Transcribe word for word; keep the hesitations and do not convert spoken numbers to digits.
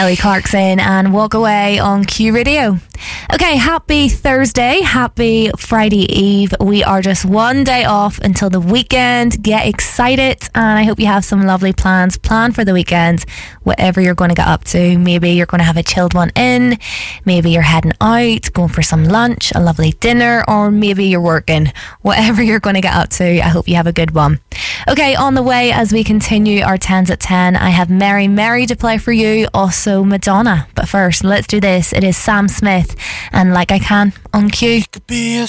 Kelly Clarkson and Walk Away on Q Radio. Okay, happy Thursday, happy Friday Eve. We are just one day off until the weekend. Get excited, and I hope you have some lovely plans planned for the weekend, whatever you're going to get up to. Maybe you're going to have a chilled one in, maybe you're heading out, going for some lunch, a lovely dinner, or maybe you're working. Whatever you're going to get up to, I hope you have a good one. Okay, on the way as we continue our tens at ten, I have Mary Mary to play for you, also Madonna. But first, let's do this. It is Sam Smith and Like I Can on Q. Could be a